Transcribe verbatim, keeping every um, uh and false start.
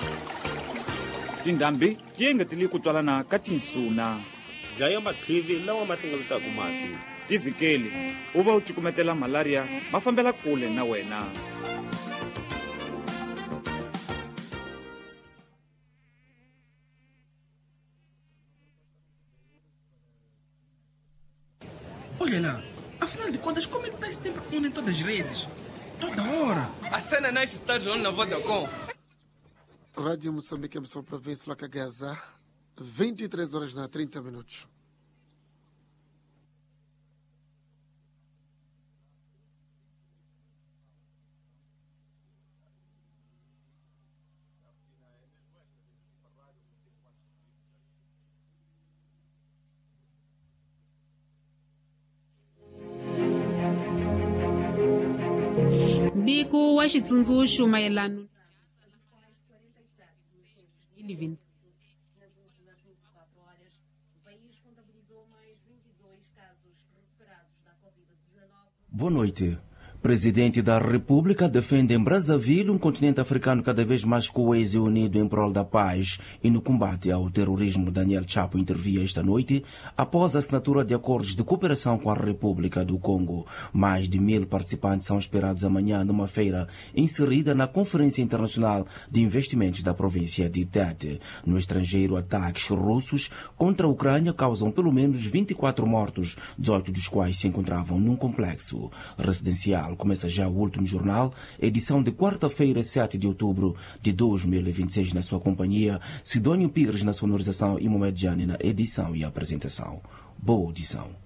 tindhambi ti nga tili ku twalana ka tinsuna dlaya matlhivi lawa ma hlengeletaka mati. tivikeli u va u cukumetela malaria ma fambela kule na wena. Olha lá, afinal de contas, como é que estás sempre on em todas as redes? Toda hora. A cena não é estar on na Vodacom. Rádio Moçambique, emissão província Gaza, vinte e três horas na trinta minutos. Biku wa xitsundzuxo mayelano Boa noite. Presidente da República defende em Brazzaville um continente africano cada vez mais coeso e unido em prol da paz e no combate ao terrorismo. Daniel Chapo intervia esta noite após a assinatura de acordos de cooperação com a República do Congo. Mais de mil participantes são esperados amanhã numa feira inserida na Conferência Internacional de Investimentos da província de Tete. No estrangeiro, ataques russos contra a Ucrânia causam pelo menos vinte e quatro mortos, dezoito dos quais se encontravam num complexo residencial. Começa já o último jornal, edição de quarta-feira, sete de outubro de dois mil e vinte e seis, na sua companhia, Sidônio Pires na sonorização e Mohamed Jani na edição e apresentação. Boa audição.